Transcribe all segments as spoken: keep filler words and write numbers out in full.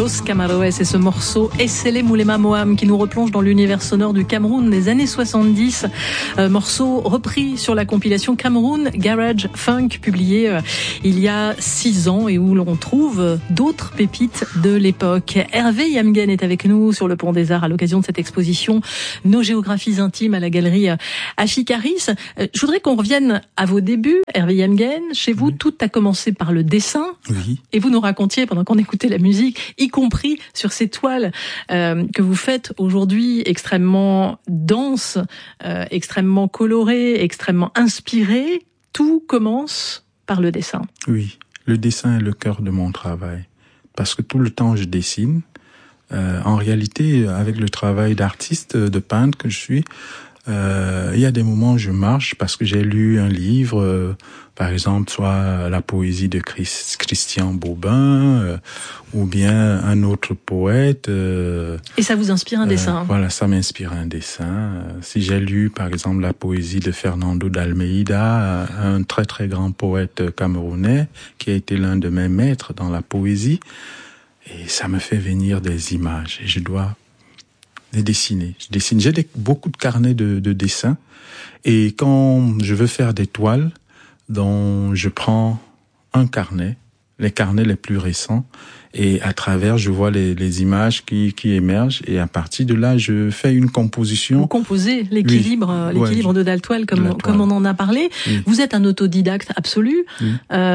Los Camaroes et ce morceau Essele Moulema Moam qui nous replonge dans l'univers sonore du Cameroun des années soixante-dix. Euh, morceau repris sur la compilation Cameroun Garage Funk publiée euh, il y a six ans et où l'on trouve d'autres pépites de l'époque. Hervé Yamgen est avec nous sur le Pont des Arts à l'occasion de cette exposition Nos géographies intimes à la galerie Achikaris. Euh, je voudrais qu'on revienne à vos débuts, Hervé Yamgen. Chez vous, tout a commencé par le dessin. Oui. Et vous nous racontiez pendant qu'on écoutait la musique, y compris sur ces toiles euh, que vous faites aujourd'hui, extrêmement denses, euh, extrêmement colorées, extrêmement inspirées. Tout commence par le dessin. Oui, le dessin est le cœur de mon travail. Parce que tout le temps, je dessine. Euh, en réalité, avec le travail d'artiste, de peintre que je suis, euh, il y a des moments où je marche parce que j'ai lu un livre, euh, par exemple, soit la poésie de Chris, Christian Bobin, euh, ou bien un autre poète. Euh, Et ça vous inspire un euh, dessin? Voilà, ça m'inspire un dessin. Euh, si j'ai lu, par exemple, la poésie de Fernando d'Almeida, un très très grand poète camerounais, qui a été l'un de mes maîtres dans la poésie, et ça me fait venir des images, et je dois les dessiner. Je dessine. J'ai des, beaucoup de carnets de, de dessins, et quand je veux faire des toiles, dont je prends un carnet, les carnets les plus récents, et à travers, je vois les, les images qui, qui émergent, et à partir de là, je fais une composition. Vous composez l'équilibre, oui. l'équilibre ouais, de la toile, comme, la toile. comme on en a parlé. Oui. Vous êtes un autodidacte absolu, oui.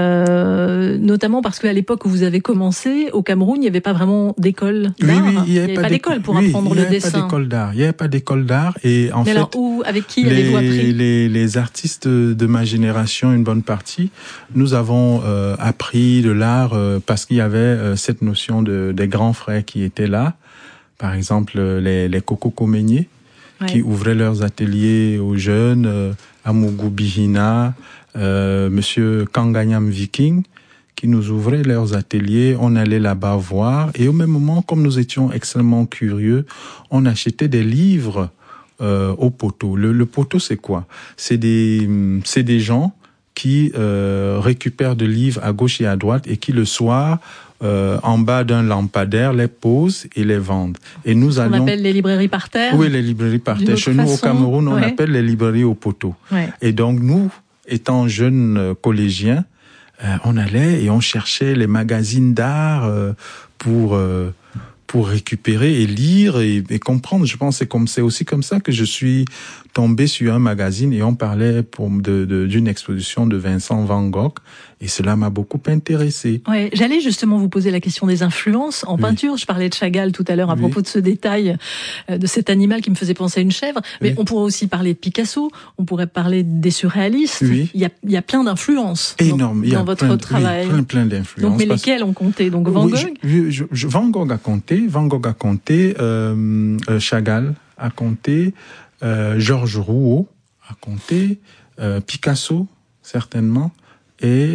euh, notamment parce qu'à l'époque où vous avez commencé, au Cameroun, il n'y avait pas vraiment d'école d'art. Oui, oui, il n'y avait, avait pas, pas d'école pour oui, apprendre le dessin. Il n'y avait pas d'école d'art. Il n'y avait pas d'école d'art, et en Mais fait, alors, où, avec qui les, avez-vous appris? les, les artistes de ma génération, une bonne partie, nous avons euh, appris de l'art euh, parce qu'il y avait euh, cette notion de des grands frères qui étaient là, par exemple les, les Coco Comenye, ouais. qui ouvraient leurs ateliers aux jeunes, euh, Amougou Bihina, euh, Monsieur Kanganyam Viking, qui nous ouvraient leurs ateliers. On allait là-bas voir, et au même moment, comme nous étions extrêmement curieux, on achetait des livres euh, au poteau. Le, le poteau, c'est quoi? C'est des, c'est des gens qui euh, récupèrent des livres à gauche et à droite et qui le soir Euh, en bas d'un lampadaire, les posent et les vendent. Et nous on allions... appelle les librairies par terre. Oui, les librairies par terre. Chez nous, façon, au Cameroun, on ouais. appelle les librairies au poteau. Ouais. Et donc, nous, étant jeunes euh, collégiens, euh, on allait et on cherchait les magazines d'art euh, pour... Euh, pour récupérer et lire et, et comprendre. Je pense que c'est comme c'est aussi comme ça que je suis tombé sur un magazine et on parlait pour de, de d'une exposition de Vincent Van Gogh et cela m'a beaucoup intéressé. Ouais, j'allais justement vous poser la question des influences en oui. peinture. Je parlais de Chagall tout à l'heure à oui. propos de ce détail euh, de cet animal qui me faisait penser à une chèvre, mais oui. on pourrait aussi parler de Picasso, on pourrait parler des surréalistes. Oui. Il y a il y a plein d'influences énorme dans, il y a dans votre plein, travail. Oui, plein plein d'influences. Donc mais lesquelles ont compté? Donc Van Gogh. Oui, je, je, je, Van Gogh a compté. Van Gogh a compté, euh, euh, Chagall a compté, euh, Georges Rouault a compté, euh, Picasso certainement, et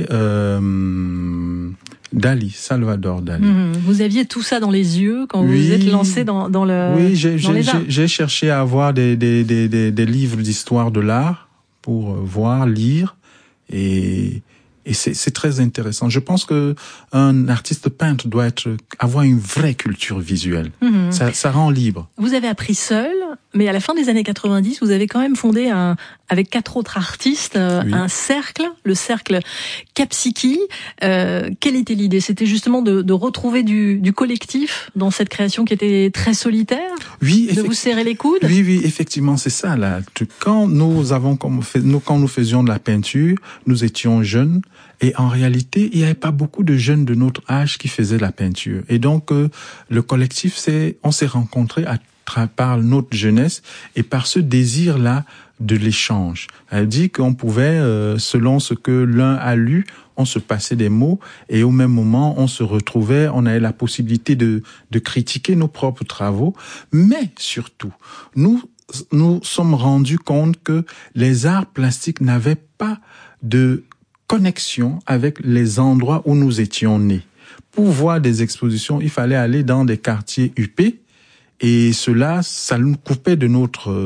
euh, Dali, Salvador Dali. Mmh, vous aviez tout ça dans les yeux quand vous oui, vous êtes lancé dans, dans le oui, j'ai, dans j'ai, les arts. J'ai, j'ai cherché à avoir des, des, des, des, des livres d'histoire de l'art pour voir, lire, et Et c'est, c'est très intéressant. Je pense que un artiste peintre doit être, avoir une vraie culture visuelle. Mmh. Ça, ça rend libre. Vous avez appris seul, mais à la fin des années quatre-vingt-dix, vous avez quand même fondé un, avec quatre autres artistes, oui. un cercle, le cercle Kapsiki. Euh, quelle était l'idée? C'était justement de, de retrouver du, du collectif dans cette création qui était très solitaire? Oui. De vous serrer les coudes? Oui, oui, effectivement, c'est ça, là. Quand nous avons, comme, nous, quand nous faisions de la peinture, nous étions jeunes. Et en réalité, il n'y avait pas beaucoup de jeunes de notre âge qui faisaient la peinture. Et donc, euh, le collectif, c'est, on s'est rencontrés à tra- par notre jeunesse et par ce désir-là de l'échange. Elle dit qu'on pouvait, euh, selon ce que l'un a lu, on se passait des mots et au même moment, on se retrouvait, on avait la possibilité de, de critiquer nos propres travaux. Mais surtout, nous, nous sommes rendus compte que les arts plastiques n'avaient pas de connexion avec les endroits où nous étions nés. Pour voir des expositions, il fallait aller dans des quartiers huppés et cela, ça nous coupait de notre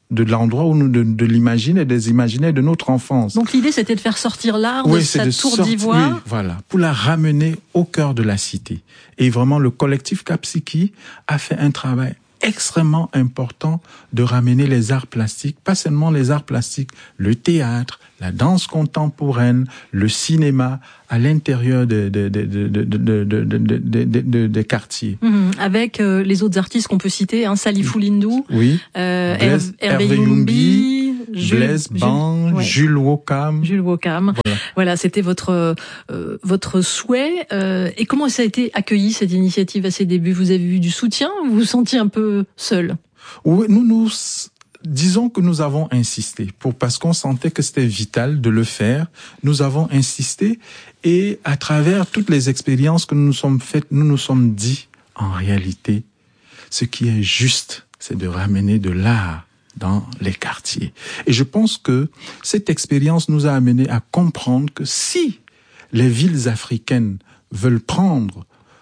de l'endroit où nous, de, de l'imaginer, des imaginaires de notre enfance. Donc l'idée, c'était de faire sortir l'art oui, de sa de tour sortir, d'ivoire. Oui, voilà, pour la ramener au cœur de la cité. Et vraiment, le collectif Kapsiki a fait un travail extrêmement important de ramener les arts plastiques, pas seulement les arts plastiques, le théâtre, la danse contemporaine, le cinéma, à l'intérieur des de, de, de, de, de, de, de, de, de, de, de quartiers. Mmh, avec euh, les autres artistes qu'on peut citer, hein, Salifou Lindou, oui, euh, Blaise, Hervé, Hervé Youmbi, Blaise Ban, ouais. Jules Wokam. Jules Wokam. Voilà, voilà c'était votre euh, votre souhait. Euh, et comment ça a été accueilli, cette initiative, à ses débuts? Vous avez eu du soutien ou vous vous sentiez un peu seul? Oui, nous nous... Disons que nous avons insisté pour parce qu'on sentait que c'était vital de le faire. Nous avons insisté et à travers toutes les expériences que nous nous sommes faites, nous nous sommes dit en réalité, ce qui est juste, c'est de ramener de l'art dans les quartiers. Et je pense que cette expérience nous a amené à comprendre que si les villes africaines veulent prendre,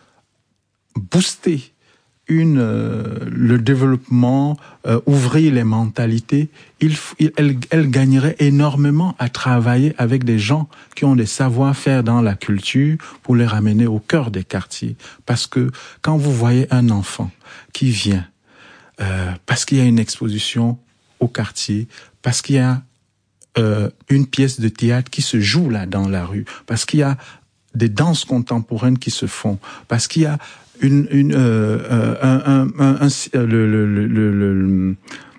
booster une euh, le développement, euh, ouvrir les mentalités, il, il elle, elle gagnerait énormément à travailler avec des gens qui ont des savoir-faire dans la culture pour les ramener au cœur des quartiers. Parce que quand vous voyez un enfant qui vient euh, parce qu'il y a une exposition au quartier, parce qu'il y a euh, une pièce de théâtre qui se joue là dans la rue, parce qu'il y a des danses contemporaines qui se font, parce qu'il y a une une euh, un, un, un, un le, le, le, le, le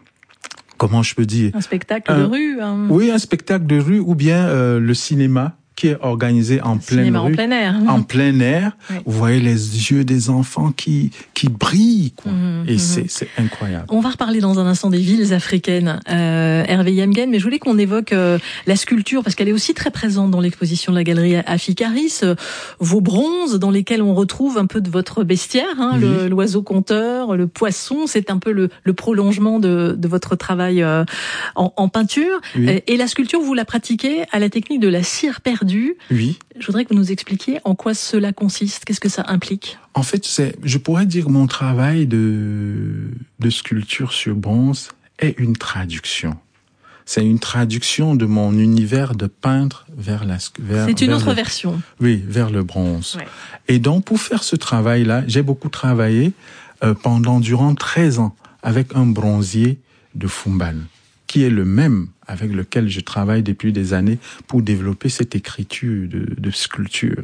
comment je peux dire un spectacle un, de rue un... oui un spectacle de rue ou bien euh, le cinéma qui est organisé en pleine rue, en plein air. En plein air, oui. Vous voyez les yeux des enfants qui qui brillent, quoi. Mmh, et mmh. c'est c'est incroyable. On va reparler dans un instant des villes africaines, euh, Hervé Yamgen, mais je voulais qu'on évoque euh, la sculpture parce qu'elle est aussi très présente dans l'exposition de la galerie Afikaris. Euh, vos bronzes dans lesquels on retrouve un peu de votre bestiaire, hein, oui. le, l'oiseau conteur, le poisson, c'est un peu le, le prolongement de, de votre travail euh, en, en peinture. Oui. Et, et la sculpture, vous la pratiquez à la technique de la cire perdue. Oui. Je voudrais que vous nous expliquiez en quoi cela consiste, qu'est-ce que ça implique. En fait, c'est, je pourrais dire que mon travail de, de sculpture sur bronze est une traduction. C'est une traduction de mon univers de peintre vers la vers, C'est une vers autre le, version. Oui, vers le bronze. Ouais. Et donc, pour faire ce travail-là, j'ai beaucoup travaillé euh, pendant, durant treize ans avec un bronzier de Fumbal, qui est le même avec lequel je travaille depuis des années pour développer cette écriture de, de sculpture.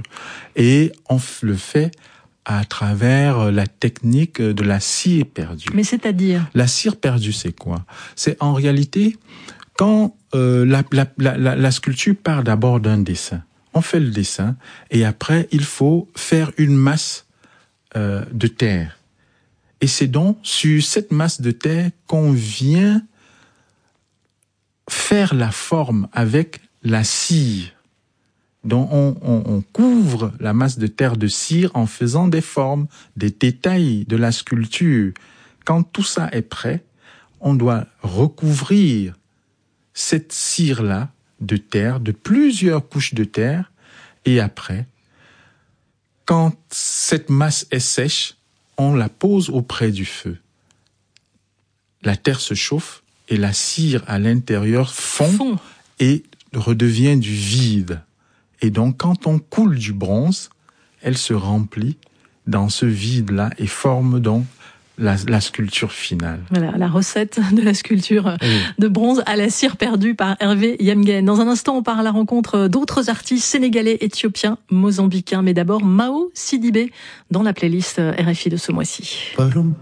Et on le fait à travers la technique de la cire perdue. Mais c'est-à-dire ? La cire perdue, c'est quoi ? C'est en réalité, quand euh, la, la, la, la sculpture part d'abord d'un dessin. On fait le dessin et après, il faut faire une masse euh, de terre. Et c'est donc sur cette masse de terre qu'on vient faire la forme avec la cire. Donc on, on, on couvre la masse de terre de cire en faisant des formes, des détails de la sculpture. Quand tout ça est prêt, on doit recouvrir cette cire-là de terre, de plusieurs couches de terre, et après, quand cette masse est sèche, on la pose auprès du feu. La terre se chauffe, et la cire à l'intérieur fond, fond et redevient du vide. Et donc, quand on coule du bronze, elle se remplit dans ce vide-là et forme donc la, la sculpture finale. Voilà, la recette de la sculpture oui. de bronze à la cire perdue par Hervé Yamgen. Dans un instant, on part à la rencontre d'autres artistes sénégalais, éthiopiens, mozambicains. Mais d'abord, Mao Sidibé dans la playlist R F I de ce mois-ci. Parum,